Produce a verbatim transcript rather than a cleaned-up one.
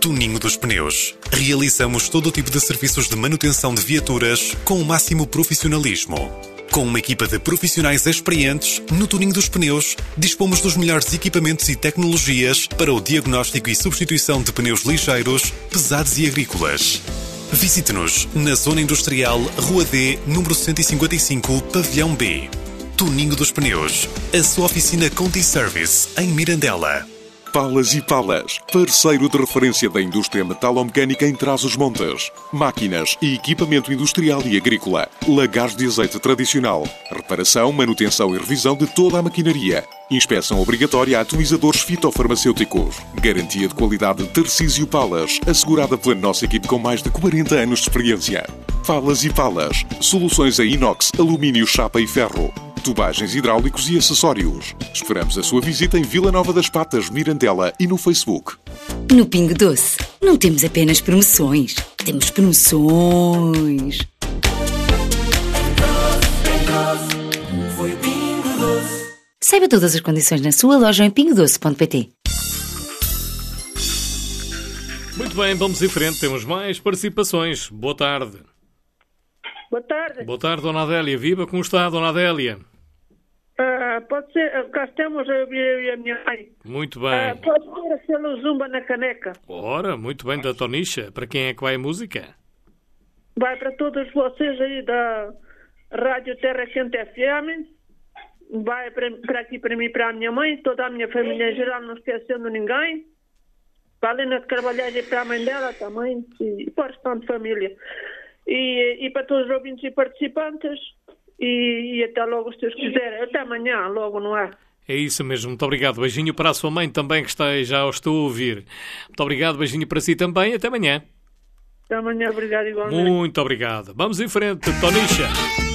Tuninho dos Pneus. Realizamos todo o tipo de serviços de manutenção de viaturas com o máximo profissionalismo. Com uma equipa de profissionais experientes, no Tuninho dos Pneus, dispomos dos melhores equipamentos e tecnologias para o diagnóstico e substituição de pneus ligeiros, pesados e agrícolas. Visite-nos na Zona Industrial, Rua D, número cento e cinquenta e cinco, Pavilhão B. Tuninho dos Pneus, a sua oficina Conti Service, em Mirandela. Palas e Palas, parceiro de referência da indústria metalomecânica em Trás-os-Montes. Máquinas e equipamento industrial e agrícola. Lagares de azeite tradicional. Reparação, manutenção e revisão de toda a maquinaria. Inspeção obrigatória a atomizadores fitofarmacêuticos. Garantia de qualidade Tarcísio Palas, assegurada pela nossa equipe com mais de quarenta anos de experiência. Palas e Palas, soluções em inox, alumínio, chapa e ferro. Tubagens hidráulicos e acessórios. Esperamos a sua visita em Vila Nova das Patas, Mirandela e no Facebook. No Pingo Doce, não temos apenas promoções, temos promoções. Saiba todas as condições na sua loja em pingo doce ponto pt. Muito bem, vamos em frente, temos mais participações. Boa tarde. Boa tarde. Boa tarde, Dona Adélia. Viva, como está, Dona Adélia? Uh, pode ser, cá estamos eu e a minha mãe. Muito bem. Uh, pode ser a Selo Zumba na caneca. Ora, muito bem, da Tonicha. Para quem é que vai a música? Vai para todos vocês aí da Rádio Terra Quente F M. Vai para, para aqui para mim e para a minha mãe, toda a minha família em geral, não esquecendo ninguém. Para a Helena de Carvalhais e para a mãe dela também. E para o restante de família. E, e para todos os ouvintes e participantes. E, e até logo, se Deus quiser. Até amanhã, logo, não é? É isso mesmo. Muito obrigado. Beijinho para a sua mãe também, que está, já o estou a ouvir. Muito obrigado. Beijinho para si também. Até amanhã. Até amanhã. Obrigado igualmente. Muito obrigado. Vamos em frente, Tonicha.